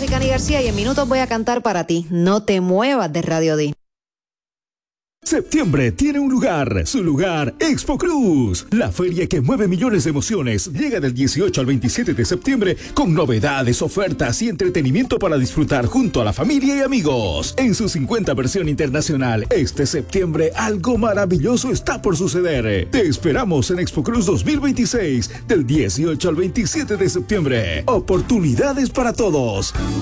soy Cani García y en minutos voy a cantar para ti. No te muevas de Radio D. Septiembre tiene un lugar, su lugar, Expo Cruz. La feria que mueve millones de emociones llega del 18 al 27 de septiembre con novedades, ofertas y entretenimiento para disfrutar junto a la familia y amigos. En su 50 versión internacional, este septiembre algo maravilloso está por suceder. Te esperamos en Expo Cruz 2026, del 18 al 27 de septiembre. Oportunidades para todos.